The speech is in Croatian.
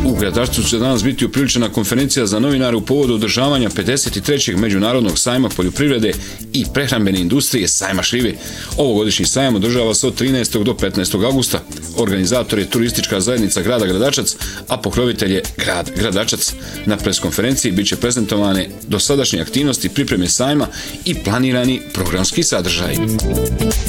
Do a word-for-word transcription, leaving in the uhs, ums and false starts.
U Gradačcu će danas biti upriličena konferencija za novinare u povodu održavanja pedeset trećeg Međunarodnog sajma poljoprivrede i prehrambene industrije sajma šljive. Ovogodišnji sajam održava se od trinaestog do petnaestog avgusta. Organizator je turistička zajednica grada Gradačac, a pokrovitelj je grad Gradačac. Na preskonferenciji biće prezentovane dosadašnje aktivnosti pripreme sajma i planirani programski sadržaj.